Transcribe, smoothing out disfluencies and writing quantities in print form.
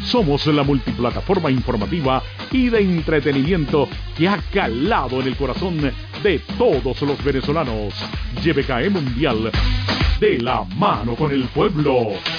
Somos la multiplataforma informativa y de entretenimiento que ha calado en el corazón de todos los venezolanos. YBKE Mundial, de la mano con el pueblo.